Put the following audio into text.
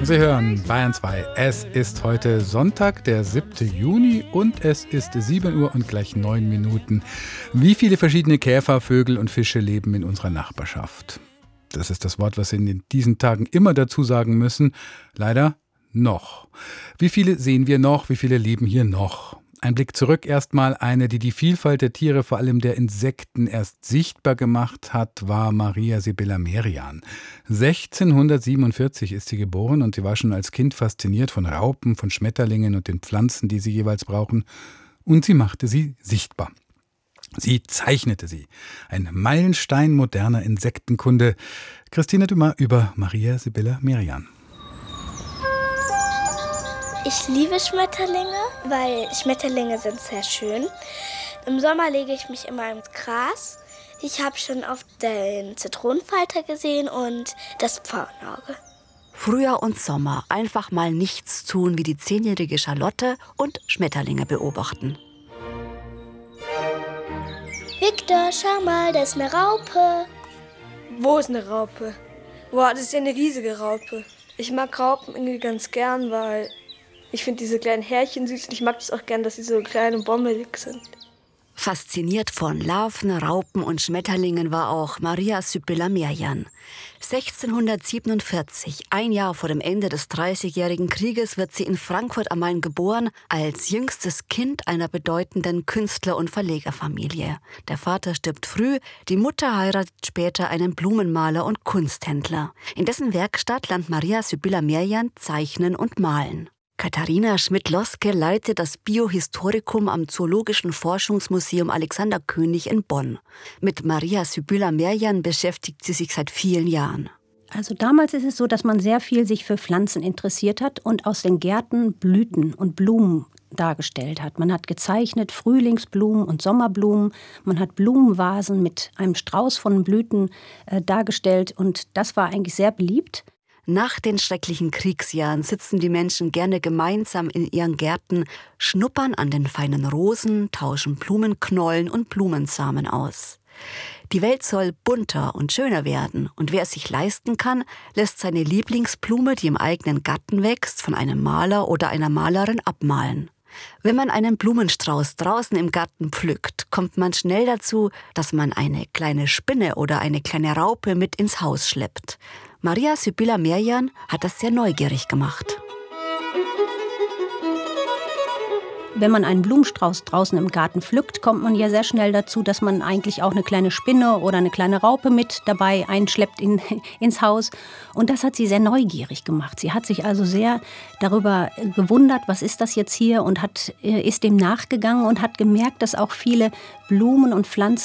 Sie hören Bayern 2. Es ist heute Sonntag, der 7. Juni und es ist 7 Uhr und gleich 9 Minuten. Wie viele verschiedene Käfer, Vögel und Fische leben in unserer Nachbarschaft? Das ist das Wort, was Sie in diesen Tagen immer dazu sagen müssen. Leider noch. Wie viele sehen wir noch? Wie viele leben hier noch? Ein Blick zurück erstmal. Eine, die die Vielfalt der Tiere, vor allem der Insekten, erst sichtbar gemacht hat, war Maria Sibylla Merian. 1647 ist sie geboren und sie war schon als Kind fasziniert von Raupen, von Schmetterlingen und den Pflanzen, die sie jeweils brauchen. Und sie machte sie sichtbar. Sie zeichnete sie. Ein Meilenstein moderner Insektenkunde. Christine Dumas über Maria Sibylla Merian. Ich liebe Schmetterlinge, weil Schmetterlinge sind sehr schön. Im Sommer lege ich mich immer ins Gras. Ich habe schon oft den Zitronenfalter gesehen und das Pfauenauge. Frühjahr und Sommer, einfach mal nichts tun wie die 10-jährige Charlotte und Schmetterlinge beobachten. Victor, schau mal, da ist eine Raupe. Wo ist eine Raupe? Boah, das ist ja eine riesige Raupe. Ich mag Raupen irgendwie ganz gern, weil ich finde diese kleinen Härchen süß und ich mag das auch gern, dass sie so klein und bommelig sind. Fasziniert von Larven, Raupen und Schmetterlingen war auch Maria Sibylla Merian. 1647, ein Jahr vor dem Ende des Dreißigjährigen Krieges, wird sie in Frankfurt am Main geboren, als jüngstes Kind einer bedeutenden Künstler- und Verlegerfamilie. Der Vater stirbt früh, die Mutter heiratet später einen Blumenmaler und Kunsthändler. In dessen Werkstatt lernt Maria Sibylla Merian zeichnen und malen. Katharina Schmidt-Loske leitet das Biohistorikum am Zoologischen Forschungsmuseum Alexander König in Bonn. Mit Maria Sibylla Merian beschäftigt sie sich seit vielen Jahren. Also damals ist es so, dass man sehr viel sich für Pflanzen interessiert hat und aus den Gärten Blüten und Blumen dargestellt hat. Man hat gezeichnet Frühlingsblumen und Sommerblumen. Man hat Blumenvasen mit einem Strauß von Blüten dargestellt und das war eigentlich sehr beliebt. Nach den schrecklichen Kriegsjahren sitzen die Menschen gerne gemeinsam in ihren Gärten, schnuppern an den feinen Rosen, tauschen Blumenknollen und Blumensamen aus. Die Welt soll bunter und schöner werden und wer es sich leisten kann, lässt seine Lieblingsblume, die im eigenen Garten wächst, von einem Maler oder einer Malerin abmalen. Wenn man einen Blumenstrauß draußen im Garten pflückt, kommt man schnell dazu, dass man eine kleine Spinne oder eine kleine Raupe mit ins Haus schleppt. Maria Sibylla Merian hat das sehr neugierig gemacht. Wenn man einen Blumenstrauß draußen im Garten pflückt, kommt man ja sehr schnell dazu, dass man eigentlich auch eine kleine Spinne oder eine kleine Raupe mit dabei einschleppt ins Haus. Und das hat sie sehr neugierig gemacht. Sie hat sich also sehr darüber gewundert, was ist das jetzt hier, und ist dem nachgegangen und hat gemerkt, dass auch viele Blumen und Pflanzen